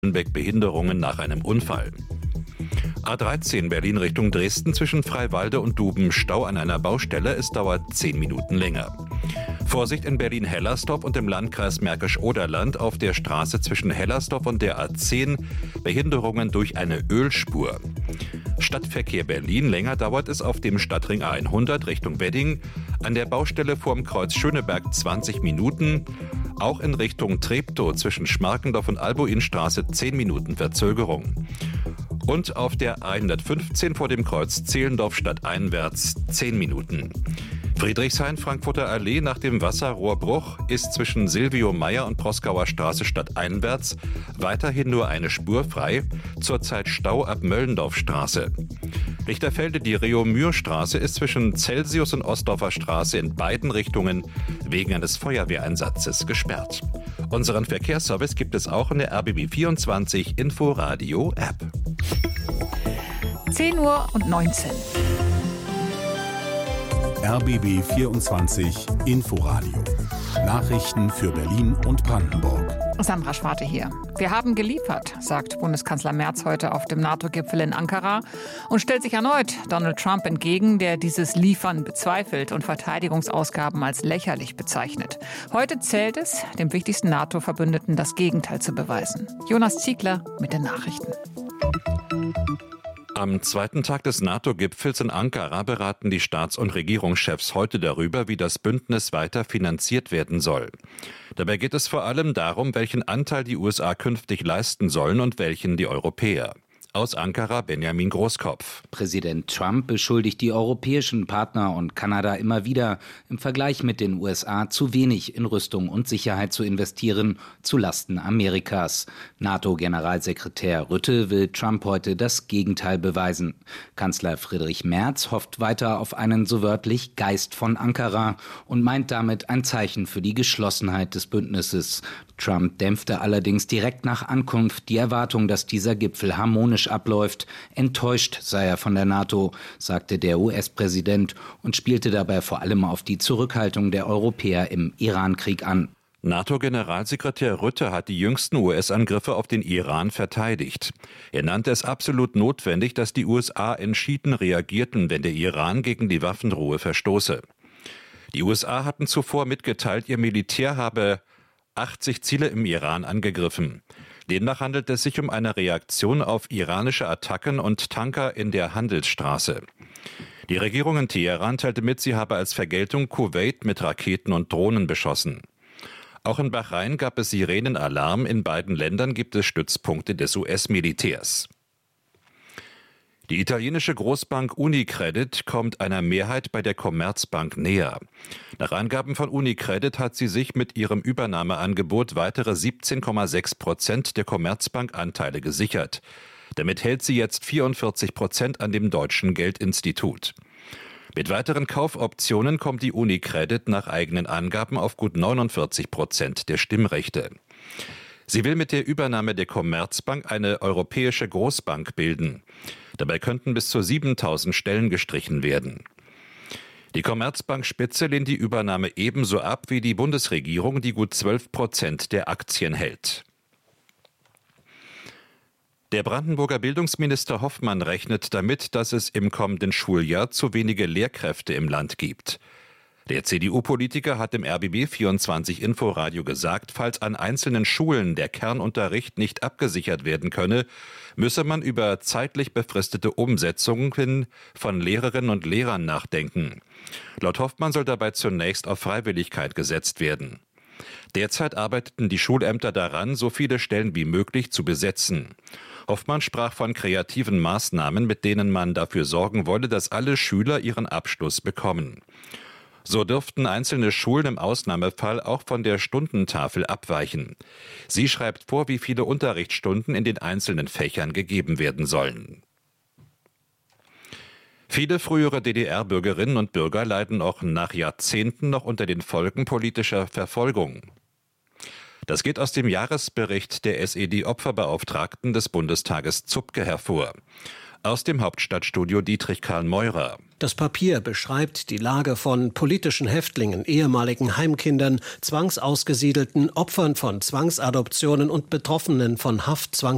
Behinderungen nach einem Unfall. A13 Berlin Richtung Dresden zwischen Freiwalde und Duben Stau an einer Baustelle. Es dauert 10 Minuten länger. Vorsicht in Berlin-Hellersdorf und im Landkreis Märkisch-Oderland auf der Straße zwischen Hellersdorf und der A10 Behinderungen durch eine Ölspur. Stadtverkehr Berlin, länger dauert es auf dem Stadtring A100 Richtung Wedding. An der Baustelle vorm Kreuz Schöneberg 20 Minuten. Auch in Richtung Treptow zwischen Schmarkendorf und Albuinstraße 10 Minuten Verzögerung. Und auf der A115 vor dem Kreuz Zehlendorf stadteinwärts 10 Minuten. Friedrichshain-Frankfurter Allee nach dem Wasserrohrbruch ist zwischen Silvio Meyer und Proskauer Straße stadteinwärts weiterhin nur eine Spur frei, zurzeit Stau ab Möllendorfstraße. Lichterfelde die Reaumur-Straße ist zwischen Celsius und Ostdorfer Straße in beiden Richtungen wegen eines Feuerwehreinsatzes gesperrt. Unseren Verkehrsservice gibt es auch in der RBB24 Inforadio App. 10:19 Uhr. RBB 24 Inforadio. Nachrichten für Berlin und Brandenburg. Sandra Schwarte hier. Wir haben geliefert, sagt Bundeskanzler Merz heute auf dem NATO-Gipfel in Ankara und stellt sich erneut Donald Trump entgegen, der dieses Liefern bezweifelt und Verteidigungsausgaben als lächerlich bezeichnet. Heute zählt es, dem wichtigsten NATO-Verbündeten das Gegenteil zu beweisen. Jonas Ziegler mit den Nachrichten. Am zweiten Tag des NATO-Gipfels in Ankara beraten die Staats- und Regierungschefs heute darüber, wie das Bündnis weiter finanziert werden soll. Dabei geht es vor allem darum, welchen Anteil die USA künftig leisten sollen und welchen die Europäer. Aus Ankara Benjamin Großkopf. Präsident Trump beschuldigt die europäischen Partner und Kanada immer wieder, im Vergleich mit den USA zu wenig in Rüstung und Sicherheit zu investieren, zulasten Amerikas. NATO-Generalsekretär Rutte will Trump heute das Gegenteil beweisen. Kanzler Friedrich Merz hofft weiter auf einen so wörtlich Geist von Ankara und meint damit ein Zeichen für die Geschlossenheit des Bündnisses. Trump dämpfte allerdings direkt nach Ankunft die Erwartung, dass dieser Gipfel harmonisch abläuft. Enttäuscht sei er von der NATO, sagte der US-Präsident und spielte dabei vor allem auf die Zurückhaltung der Europäer im Iran-Krieg an. NATO-Generalsekretär Rutte hat die jüngsten US-Angriffe auf den Iran verteidigt. Er nannte es absolut notwendig, dass die USA entschieden reagierten, wenn der Iran gegen die Waffenruhe verstoße. Die USA hatten zuvor mitgeteilt, ihr Militär habe 80 Ziele im Iran angegriffen. Demnach handelt es sich um eine Reaktion auf iranische Attacken und Tanker in der Handelsstraße. Die Regierung in Teheran teilte mit, sie habe als Vergeltung Kuwait mit Raketen und Drohnen beschossen. Auch in Bahrain gab es Sirenenalarm. In beiden Ländern gibt es Stützpunkte des US-Militärs. Die italienische Großbank Unicredit kommt einer Mehrheit bei der Commerzbank näher. Nach Angaben von Unicredit hat sie sich mit ihrem Übernahmeangebot weitere 17,6% der Commerzbank-Anteile gesichert. Damit hält sie jetzt 44% an dem Deutschen Geldinstitut. Mit weiteren Kaufoptionen kommt die Unicredit nach eigenen Angaben auf gut 49% der Stimmrechte. Sie will mit der Übernahme der Commerzbank eine europäische Großbank bilden. Dabei könnten bis zu 7.000 Stellen gestrichen werden. Die Commerzbank-Spitze lehnt die Übernahme ebenso ab wie die Bundesregierung, die gut 12% der Aktien hält. Der Brandenburger Bildungsminister Hoffmann rechnet damit, dass es im kommenden Schuljahr zu wenige Lehrkräfte im Land gibt. Der CDU-Politiker hat im RBB24 Inforadio gesagt, falls an einzelnen Schulen der Kernunterricht nicht abgesichert werden könne, müsse man über zeitlich befristete Umsetzungen von Lehrerinnen und Lehrern nachdenken. Laut Hoffmann soll dabei zunächst auf Freiwilligkeit gesetzt werden. Derzeit arbeiteten die Schulämter daran, so viele Stellen wie möglich zu besetzen. Hoffmann sprach von kreativen Maßnahmen, mit denen man dafür sorgen wolle, dass alle Schüler ihren Abschluss bekommen. So dürften einzelne Schulen im Ausnahmefall auch von der Stundentafel abweichen. Sie schreibt vor, wie viele Unterrichtsstunden in den einzelnen Fächern gegeben werden sollen. Viele frühere DDR-Bürgerinnen und Bürger leiden auch nach Jahrzehnten noch unter den Folgen politischer Verfolgung. Das geht aus dem Jahresbericht der SED-Opferbeauftragten des Bundestages Zupke hervor. Aus dem Hauptstadtstudio Dietrich Karl Meurer. Das Papier beschreibt die Lage von politischen Häftlingen, ehemaligen Heimkindern, zwangsausgesiedelten, Opfern von Zwangsadoptionen und Betroffenen von Haftzwang.